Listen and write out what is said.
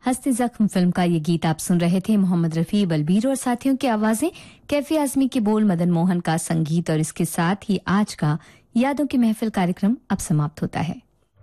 हस्ती जख्म फिल्म का ये गीत आप सुन रहे थे। मोहम्मद रफी, बलबीर और साथियों की आवाजें, कैफी आजमी के बोल, मदन मोहन का संगीत और इसके साथ ही आज का यादों की महफिल कार्यक्रम अब समाप्त होता है।